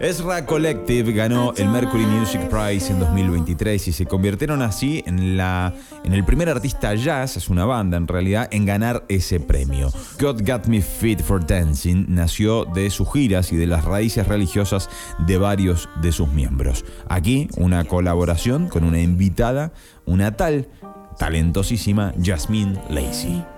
Ezra Collective ganó el Mercury Music Prize en 2023 y se convirtieron así en el primer artista jazz, es una banda en realidad, en ganar ese premio. God Got Me Fit for Dancing nació de sus giras y de las raíces religiosas de varios de sus miembros. Aquí una colaboración con una invitada, una talentosísima Jasmine Lacey.